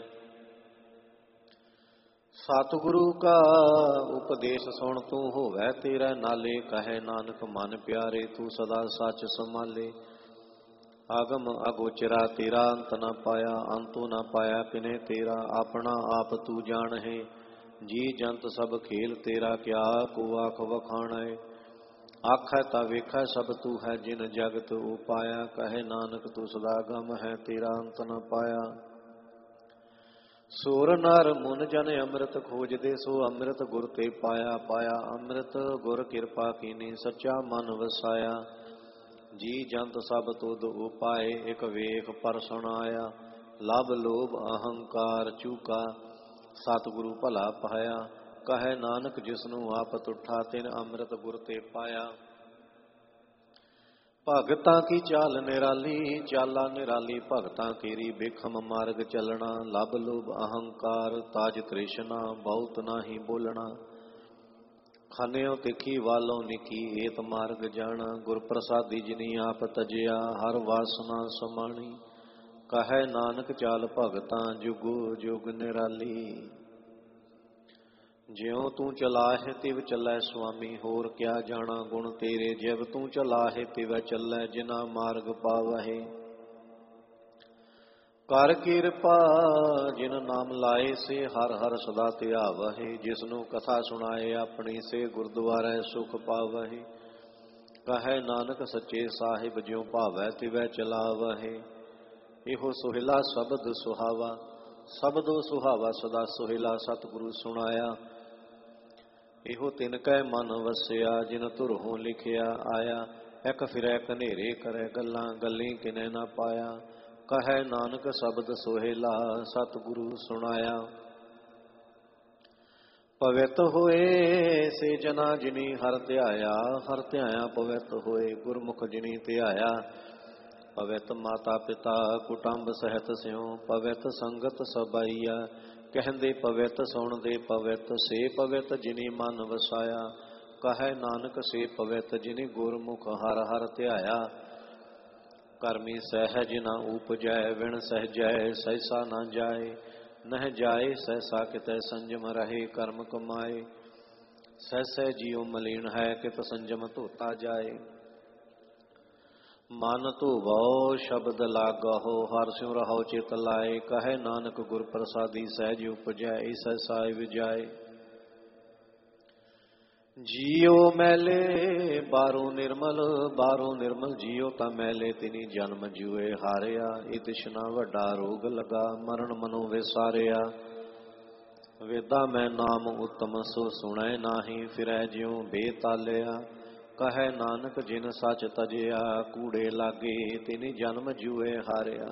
ਸਤਿਗੁਰੂ ਕਾ ਉਪਦੇਸ਼ ਸੁਣ ਤੂੰ ਹੋਵੈ ਤੇਰਾ ਨਾਲੇ। ਕਹੈ ਨਾਨਕ ਮਨ ਪਿਆਰੇ ਤੂੰ ਸਦਾ ਸੱਚ ਸੰਭਾਲੇ। ਆਗਮ ਅਗੋਚਰਾ ਤੇਰਾ ਅੰਤ ਨਾ ਪਾਇਆ। ਅੰਤੋ ਨਾ ਪਾਇਆ ਕਿਨੇ ਤੇਰਾ। ਆਪਣਾ ਆਪ ਤੂੰ ਜਾਣਹਿ ਜੀ ਜੰਤ ਸਭ ਖੇਲ ਤੇਰਾ। ਕਿਆ ਕੋ ਆਖ ਵਖਾਣੈ। ਆਖੈ ਤਾ ਵੇਖੈ ਸਭ ਤੂੰ ਹੈ ਜਿਨ ਜਗਤ ਉਪਾਇਆ। ਕਹੈ ਨਾਨਕ ਤੂੰ ਸਦਾ ਗਮ ਹੈ ਤੇਰਾ ਅੰਤ ਨਾ ਪਾਇਆ। ਸੁਰ ਨਰ ਮੁਨ ਜਨ ਅੰਮ੍ਰਿਤ ਖੋਜਦੇ ਸੋ ਅੰਮ੍ਰਿਤ ਗੁਰ ਤੇ ਪਾਇਆ। ਪਾਇਆ ਅੰਮ੍ਰਿਤ ਗੁਰ ਕਿਰਪਾ ਕੀਨੀ ਸੱਚਾ ਮਨ ਵਸਾਇਆ। ਜੀ ਜੰਤ ਸਭ ਤੁਧ ਉਪਾਏ ਇਕ ਵੇਖ ਪਰ ਸੁਣਾਇਆ। ਲਭ ਲੋਭ ਅਹੰਕਾਰ ਚੂਕਾ ਸਤਿਗੁਰੂ ਭਲਾ ਪਾਇਆ। ਕਹੈ ਨਾਨਕ ਜਿਸਨੂੰ ਆਪ ਤੁਠਾ ਤਿਨ ਅੰਮ੍ਰਿਤ ਗੁਰ ਤੇ ਪਾਇਆ। ਭਗਤਾਂ ਕੀ ਚਾਲ ਨਿਰਾਲੀ ਚਾਲਾ ਨਿਰਾਲੀ ਭਗਤਾਂ ਕੀਰੀ। ਬਿਖਮ ਮਾਰਗ ਚੱਲਣਾ ਲਭ ਲੋਭ ਅਹੰਕਾਰ ਤਾਜ ਤ੍ਰਿਸ਼ਨਾ ਬਹੁਤ ਨਾਹੀ ਬੋਲਣਾ। ਖਾਨਿਓ ਤਿੱਖੀ ਵਾਲੋਂ ਨਿੱਕੀ ਏਤ ਮਾਰਗ ਜਾਣਾ। ਗੁਰ ਪ੍ਰਸਾਦੀ ਜਿਨੀ ਆਪ ਤਜਿਆ ਹਰ ਵਾਸਨਾ ਸਮਾਣੀ। ਕਹੈ ਨਾਨਕ ਚਾਲ ਭਗਤਾਂ ਜੁਗੋ ਜੁਗ ਨਿਰਾਲੀ। ਜਿਉ ਤੂੰ ਚਲਾਹੇ ਤਿਵ ਚੱਲੈ ਸੁਆਮੀ। ਹੋਰ ਕਿਆ ਜਾਣਾ ਗੁਣ ਤੇਰੇ। ਜਿਵ ਤੂੰ ਚਲਾਹੇ ਤਿਵ ਚੱਲੈ ਜਿਨਾ ਮਾਰਗ ਪਾਵਹਿ। ਕਰ ਕਿਰਪਾ ਜਿਨ ਨਾਮ ਲਾਏ ਸੇ ਹਰ ਹਰ ਸਦਾ ਧਿਆਵਹਿ। ਜਿਸਨੂੰ ਕਥਾ ਸੁਣਾਏ ਆਪਣੀ ਸੇ ਗੁਰਦੁਆਰੇ ਸੁਖ ਪਾਵਹਿ। ਕਹੈ ਨਾਨਕ ਸੱਚੇ ਸਾਹਿਬ ਜਿਉ ਭਾਵੈ ਤਿਵੈ ਚਲਾਵਹਿ। ਇਹੋ ਸੁਹਿਲਾ ਸ਼ਬਦ ਸੁਹਾਵਾ ਸ਼ਬਦੋ ਸੁਹਾਵਾ ਸਦਾ ਸੁਹਿਲਾ ਸਤਿਗੁਰੂ ਸੁਣਾਇਆ। ਇਹੋ ਤਿਨ ਕੈ ਮਨ ਵਸਿਆ ਜਿਨ ਧੁਰੋਂ ਲਿਖਿਆ ਆਇਆ। ਇੱਕ ਫਿਰੈ ਕਨੇਰੇ ਕਰੈ ਗੱਲਾਂ ਗੱਲੀ ਕਿਨੈ ਨਾ ਪਾਇਆ। ਕਹੈ ਨਾਨਕ ਸ਼ਬਦ ਸੁਹੇਲਾ ਸਤਿਗੁਰੂ ਸੁਣਾਇਆ। ਪਵਿੱਤ ਹੋਏ ਸੇ ਜਨਾ ਜਿਨੀ ਹਰ ਧਿਆਇਆ। ਹਰ ਧਿਆਇਆ ਪਵਿੱਤ ਹੋਏ ਗੁਰਮੁਖ ਜਿਨੀ ਧਿਆਇਆ। ਪਵਿੱਤ ਮਾਤਾ ਪਿਤਾ ਕੁਟੰਬ ਸਹਿਤ ਸਿਉ ਪਵਿੱਤ ਸੰਗਤ ਸਬਾਈਆ। ਕਹਿੰਦੇ ਪਵਿੱਤ ਸੁਣਦੇ ਪਵਿੱਤ ਸੇ ਪਵਿੱਤ ਜਿਨੀ ਮਨ ਵਸਾਇਆ। ਕਹੈ ਨਾਨਕ ਸੇ ਪਵਿੱਤ ਜਿਨੀ ਗੁਰਮੁਖ ਹਰ ਹਰ ਧਿਆਇਆ। ਕਰਮੀ ਸਹਿਜ ਨਾ ਉਪਜੈ ਵਿਣ ਸਹਿਜੈ ਸਹਿਸਾ ਨਾ ਜਾਏ। ਨਹਿ ਜਾਏ ਸਹਿਸਾ ਕਿਤੈ ਸੰਜਮ ਰਹੇ ਕਰਮ ਕਮਾਏ। ਸਹਿਸੈ ਜੀਉ ਮਲੀਨ ਹੈ ਕਿਤ ਸੰਜਮ ਧੋਤਾ ਜਾਏ। ਮਨ ਧੋਵੋ ਸ਼ਬਦ ਲਾਗਹੁ ਹਰਿ ਸਿਉ ਰਹੋ ਚਿਤ ਲਾਏ। ਕਹੈ ਨਾਨਕ ਗੁਰ ਪ੍ਰਸਾਦੀ ਸਹਿਜ ਉਪਜੈ ਈਸੈ ਸਾਹਿਬ ਜਾਏ। ਜੀਉ ਮੈਲੇ ਬਾਹਰੋਂ ਨਿਰਮਲ ਬਾਹਰੋਂ ਨਿਰਮਲ ਜੀਉ ਤਾਂ ਮੈਲੇ ਤਿਨੀ ਜਨਮ ਜੂਏ ਹਾਰਿਆ। ਇਹ ਤਿਸ਼ਨਾ ਵੱਡਾ ਰੋਗ ਲਗਾ ਮਰਨ ਮਨੋ ਵਿਸਾਰਿਆ। ਵੇਦਾਂ ਮੈਂ ਨਾਮ ਉਤਮ ਸੋ ਸੁਣੈ ਨਾਹੀ ਫਿਰੈ ਜਿਉ ਬੇਤਾਲਿਆ। ਕਹੈ ਨਾਨਕ ਜਿਨ ਸੱਚ ਤਜਿਆ ਕੂੜੇ ਲਾਗੇ ਤਿਨੀ ਜਨਮ ਜੂਏ ਹਾਰਿਆ।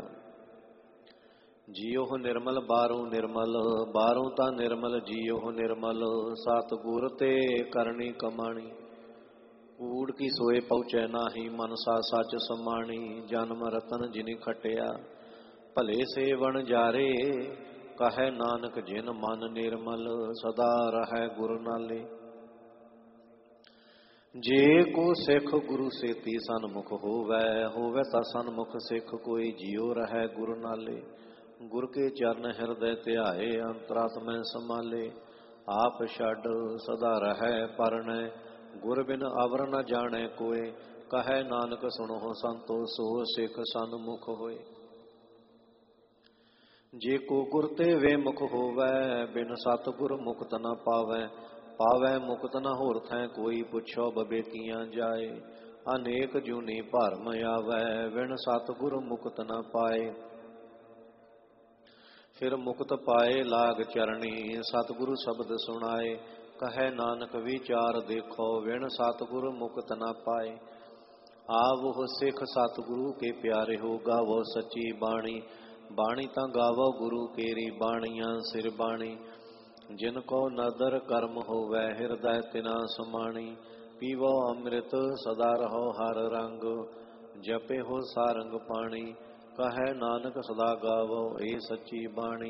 ਜੀਉ ਨਿਰਮਲ ਬਾਹਰੋਂ ਨਿਰਮਲ ਬਾਹਰੋਂ ਤਾਂ ਨਿਰਮਲ ਜੀਉ ਨਿਰਮਲ। ਸਤਿਗੁਰ ਤੇ ਕਰਨੀ ਕਮਾਣੀ ਕੂੜ ਕੀ ਸੋਏ ਪਹੁੰਚੈ ਨਾਹੀ। ਮਨਸਾ ਸੱਚ ਸਮਾਣੀ ਜਨਮ ਰਤਨ ਜਿਨੀ ਖਟਿਆ ਭਲੇ ਸੇਵਨ ਜਾਰੇ। ਕਹੈ ਨਾਨਕ ਜਿਨ ਮਨ ਨਿਰਮਲ ਸਦਾ ਰਹੈ ਗੁਰ ਨਾਲੇ। ਜੇ ਕੋ ਸਿੱਖ ਗੁਰੂ ਸੇਤੀ ਸਨਮੁਖ ਹੋਵੈ ਹੋਵੈ ਤਾਂ ਸਨਮੁਖ ਸਿੱਖ ਕੋਈ ਜੀਉ ਰਹੈ ਗੁਰ ਨਾਲੇ। ਗੁਰ ਕੇ ਚਰਨ ਹਿਰਦੈ ਧਿਆਏ ਅੰਤਰਾਤਮੈ ਸਮਾਲੇ। ਆਪ ਛੱਡ ਸਦਾ ਰਹੈ ਪਰਣੈ ਗੁਰ ਬਿਨ ਅਵਰ ਨ ਜਾਣੈ ਕੋਇ। ਕਹੈ ਨਾਨਕ ਸੁਣੋ ਸੰਤੋ ਸੋ ਸਿੱਖ ਸਨਮੁਖ ਹੋਏ। ਜੇ ਕੋ ਗੁਰ ਤੇ ਵੇ ਮੁਖ ਹੋਵੈ ਬਿਨ ਸਤਿਗੁਰ ਮੁਕਤ ਨ ਪਾਵੈ। ਪਾਵੈ ਮੁਕਤ ਨ ਹੋਰ ਥੈ ਕੋਈ ਪੁੱਛੋ ਬਬੇਕੀਆਂ ਜਾਏ। ਅਨੇਕ ਜੂਨੀ ਭਰਮ ਆਵੈ ਵਿਣ ਸਤਿਗੁਰ ਮੁਕਤ ਨ ਪਾਏ। ਫਿਰ ਮੁਕਤ ਪਾਏ ਲਾਗ ਚਰਣੀ ਸਤਿਗੁਰੂ ਸ਼ਬਦ ਸੁਣਾਏ। ਕਹੈ ਨਾਨਕ ਵਿਚਾਰ ਦੇਖੋ ਵਿਣ ਸਤਿਗੁਰ ਮੁਕਤ ਨ ਪਾਏ। ਆਵੋ ਸਿੱਖ ਸਤਿਗੁਰੂ ਕੇ ਪਿਆਰੇ ਹੋ ਗਾਵੋ ਸੱਚੀ ਬਾਣੀ। ਬਾਣੀ ਤਾਂ ਗਾਵੋ ਗੁਰੂ ਕੇਰੀ ਬਾਣੀਆਂ ਸਿਰ ਬਾਣੀ। जिन को नदर कर्म होवै हृदय तिना समाणी। पीवो अमृत सदा रहो हर रंग जपे हो सारंग पाणी। कहे नानक सदा गावो ए सच्ची बाणी।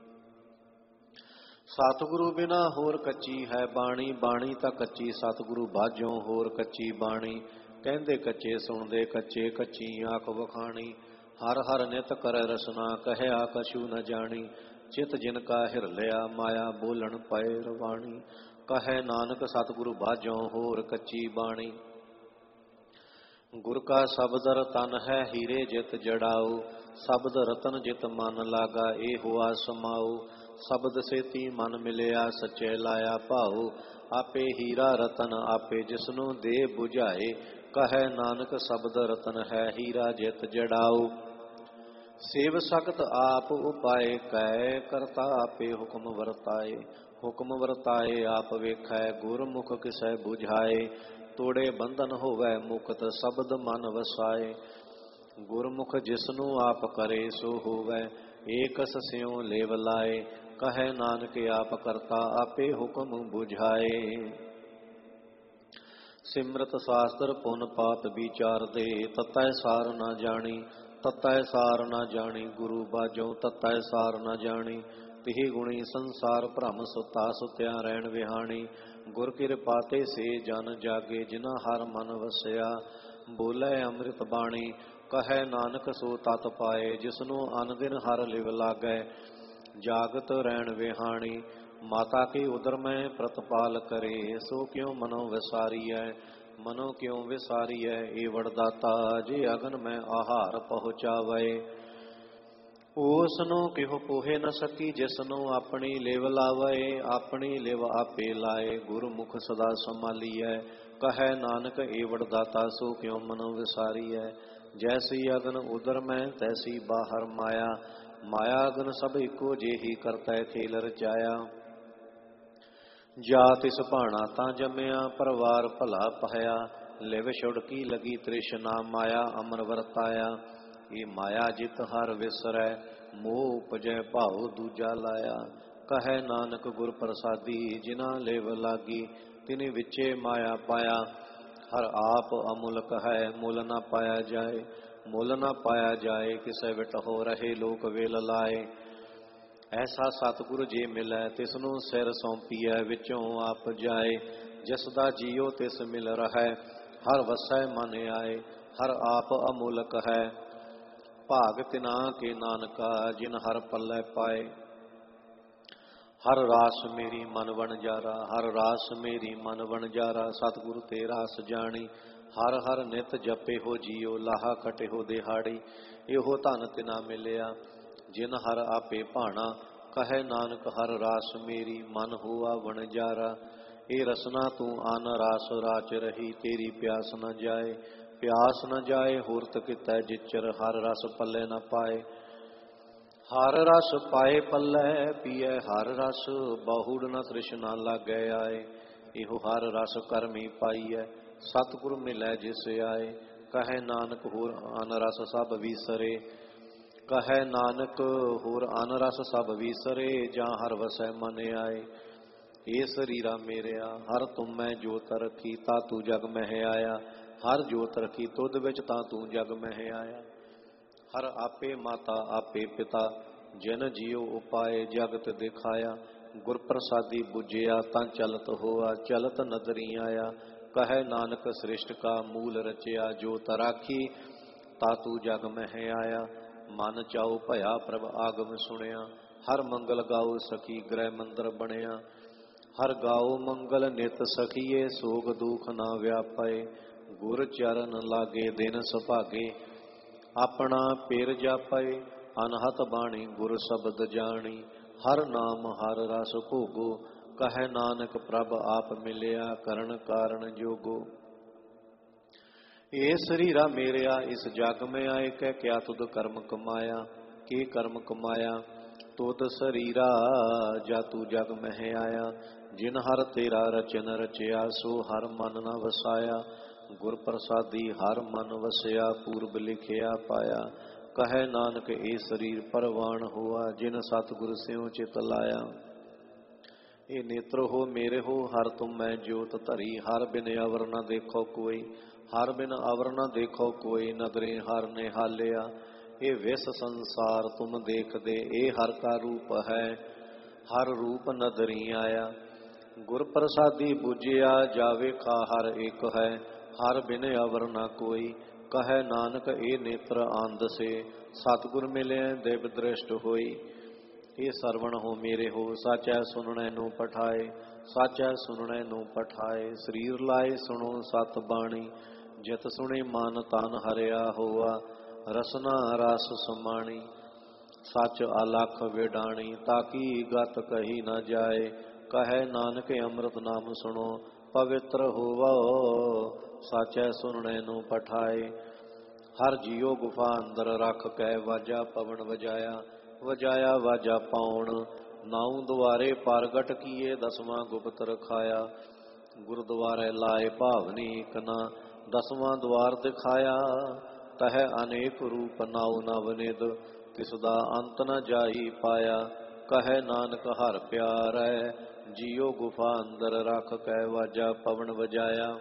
सतगुरु बिना होर कच्ची है बाणी। बाणी तां कच्ची सतगुरु बाझों होर कच्ची बाणी। कहंदे कच्चे सुनदे कच्चे कच्ची आख वखाणी। हर हर नित कर रसना कहया कछु न जानी। चित जिनका हिर लिया माया बोलन पए रवाणी। कहे नानक सतगुरु बाझों होर कच्ची बाणी। गुर का शब्द रतन है हीरे जित जड़ाऊ। शब्द रतन जित मन लागा ए हुआ समाऊ। शब्द सेती मन मिलया सच्चे लाया भाऊ। आपे हीरा रतन आपे जिसनु दे बुझाए। कहे नानक शब्द रतन है हीरा जित जड़ाऊ। सेव सकत आप उपाय कै करता आपे हुक्म वरताए। हुक्म वरताए आप वेखै गुरमुख किसै बुझाए। तोड़े बंधन होवै मुक्त शब्द मन वसाए। गुरमुख जिसनु आप करे सो होवै एकस स्यों लेव लाए। कहे नानक आप करता आपे हुक्म बुझाए। सिमरत शास्त्र पुन पाप विचार दे ततै सार न जानी। ततै सार न जानी गुरु बाजों ततै सार न जानी। तिहि गुणी संसार भ्रम सुता सुत्या रैन विहाणी। गुर किरपा ते से जन जागे जिना हर मन वसया। बोले अमृत बाणी कहे नानक सो तत पाए। जिसनु अन दिन हर लिव लागै जागत रैन विहाणी। माता के उदर में प्रतपाल करे सो क्यों मनो विसारी है। मनो क्यों विसारी है ए वरदाता जे अगन में आहार पहुँचावे। उसनो किहो पोहे न सकी जिसनो अपनी लेव लावे। अपनी लेव आपे लाए गुरमुख सदा संभालिए। कहे नानक ए वरदाता सो क्यों मनो विसारी है। जैसी अगन उदर में तैसी बाहर माया। माया अगन सब एको जेही करता खेल रचाया। जा तिस भाणा तां जमया परवार भला पाया। लिव छुड़की लगी तृष्णा माया अमर वरताया। ये माया जित हर विसरै मोह उपजै भाव दूजा लाया। कहे नानक गुर प्रसादी जिना लिव लागी तिनि विचे माया पाया। हर आप अमुलक है मुल न पाया जाए। मुल न पाया जाए किसे विट हो रहे लोक वेल लाए। ऐसा सतगुर जे मिलै तिसनु सिर सौंपीਐ विचों आप जाए। जिसदा जियो तिस मिल रहै हर वसै मन आए। हर आप अमूलक है भाग तिना के नानका जिन हर पल्लै पाए। हर रास मेरी मन वणजारा हर रास मेरी मन वणजारा। सतगुरु ते रास जानी हर हर नित जपे हो जियो लाहा कटे हो दिहाड़ी। एहो धन तिना मिलिया जिन हर आपे भाणा। कहे नानक हर रास मेरी मन हुआ वणजारा। ए रसना तू आन रास राच रही तेरी प्यास न जाए। प्यास न जाए होरत कितै जिचर हर रस पल्ले न पाए। हर रस पाए पल्ले पिए हर रस बहुड़ न तृष्णा लागै आए। एहो हर रस करमी पाईऐ सतगुर मिलै जिस आए। कहे नानक होर अन रस सब विसरे। कहे नानक होर अन रस सब विसरे जां हर वसै मन आए। ए शरीरा मेरिया हर तुम मैं जोत रखी ता तू जग मह आया। हर जोत रखी तुद विच ता तू जग मह आया। हर आपे माता आपे पिता जिन जियो उपाय जगत दिखाया। गुर प्रसादी बुझिया तां चलत होआ चलत नदरी आया। कहे नानक सृष्ट का मूल रचिया जोत राखी ता तू जग मह आया। मन चाओ भया प्रभ आगम सुनिया। हर मंगल गाओ सखी गृह मंदिर बनिया। हर गाओ मंगल नित सखीए सोग दुख ना व्यापे। गुर चरण लागे दिन सुभागे अपना पेर जापे। अनहत बाणी गुर शब्द जानी हर नाम हर रस भोगो। कहे नानक प्रभ आप मिलिया करण कारण जोगो। ए शरीरा मेरिया इस जग में आए कह क्या तुद कर्म कमाया। के कर्म कमाया तुद शरीरा जा तू जग में आया। जिन हर तेरा रचन रचिया सो हर मन न वसाया। गुर प्रसादी हर मन वसया पूर्व लिखिया पाया। कहे नानक ए शरीर परवान हुआ जिन सतगुर स्यों चित लाया। ये नेत्र हो मेरे हो हर तुम मैं ज्योत धरी, हर बिन अवर न देखो कोई, हर बिन अवर न देखो कोई, नदरे हर ने हालिया। ये विस संसार तुम देख दे, ये हर का रूप है, हर रूप नदरी आया। गुर प्रसादी बुझिया जावे खा हर एक है, हर बिन अवर न कोई, कहे नानक ए नेत्र आंद से, सतगुर मिले देव दृष्ट होई। ये सरवण हो मेरे हो साचै सुनने नू पठाए, साचै सुनने नू पठाए। शरीर लाए सुनो सत बाणी, जित सुने मन तन हरिया होआ, रसना रस समाणी। सच अलख विडाणी, ताकि गत कही न जाए, कहे नानक अमृत नाम सुनो, पवित्र होवा। साचै सुनने नू पठाए, हर जियो गुफा अंदर रख कै, वाजा पवन वजाया, वजाया वाजा पाउण। नाऊ द्वारे प्रगट किए, दसवां गुप्त रखाया। गुरुद्वारे लाए भावनी कना, दसवां द्वार दिखाया। तह अनेक रूप नाऊ नवनिध, तिसदा अंत न जाई पाया। कहे नानक हर प्यार है, जियो गुफा अंदर रख कै, वाजा पवन वजाया।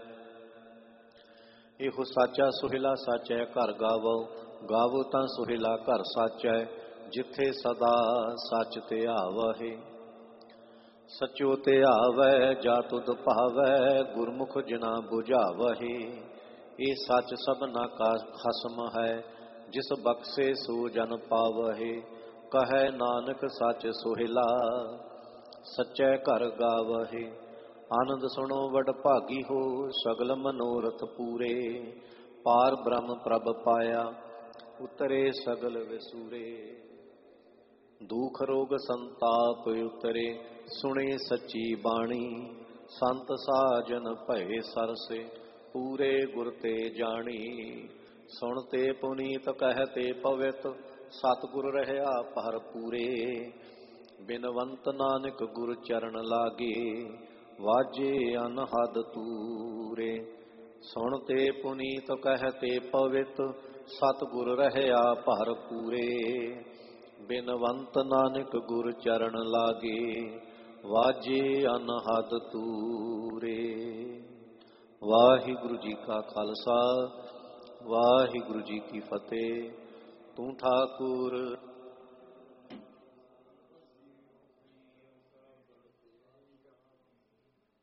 एहो साचा सुहिला साचै घर गावो, गावो तां सुहिला घर साचै, जिथे सदा सच ते आवहे। सचो ते आवै जा तुद भावै, गुरमुख जिना बुझावहे। ये सच सबना का खसम है, जिस बख्शे सो जन पावहे। कहे नानक सच सोहिला, सच्चै घर गावहे। आनंद सुनो वड भागी हो, सगल मनोरथ पूरे। पार ब्रह्म प्रभ पाया, उतरे सगल विसूरे। दुख रोग संताप उतरे, सुने सच्ची बाणी। संत साजन भये सरसे, पूरे गुर ते जानी। सुनते पुनीत कहते पवित, सतगुर रहया पर पूरे। बिनवंत नानक गुर चरण लागे, वाजे अनहद तूरे। सुनते पुनीत कहते पवित, सतगुर रहया पर पूरे। बिनवंत नानक गुर चरण लागे, वाजे अनहद तूरे। वाहिगुरु जी का खालसा, वाहिगुरु जी की फतेह। तू ठाकुर